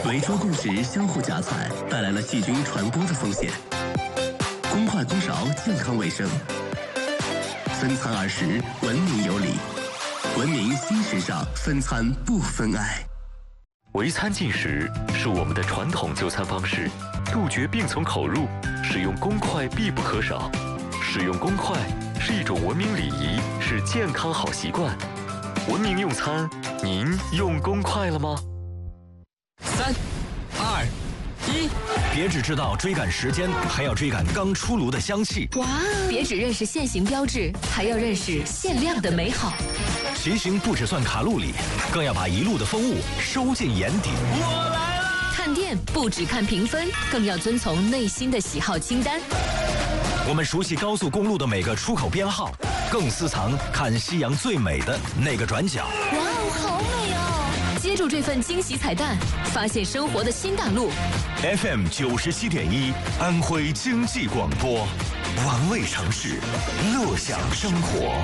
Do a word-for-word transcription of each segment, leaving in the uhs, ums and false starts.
围桌共食相互夹菜，带来了细菌传播的风险。公筷公勺，健康卫生。分餐二十，文明有礼。文明新时尚，分餐不分爱。 围餐进食是我们的传统就餐方式，杜绝病从口入，使用公筷必不可少。使用公筷是一种文明礼仪，是健康好习惯。文明用餐，您用公筷了吗？ 三、二、一，别只知道追赶时间，还要追赶刚出炉的香气。 哇！别只认识限行标志，还要认识限量的美好。 骑行不只算卡路里，更要把一路的风物收进眼底。 我来了！看店不只看评分，更要遵从内心的喜好清单。 我们熟悉高速公路的每个出口编号，更私藏看夕阳最美的那个转角。 哇哦，好美哦！接住这份惊喜彩蛋，发现生活的新大陆。 F M 九十七点一，安徽经济广播，玩味城市，乐享生活。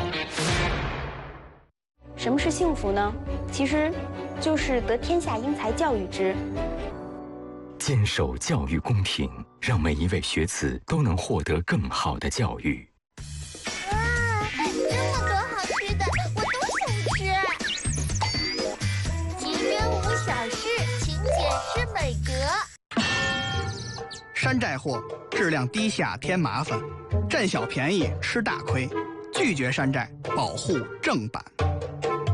什么是幸福呢？其实，就是得天下英才教育之。 坚守教育公平，让每一位学子都能获得更好的教育。 哇，这么多好吃的，我都想吃。清真无小事，勤俭是美格。 山寨货，质量低下添麻烦，占小便宜吃大亏，拒绝山寨，保护正版。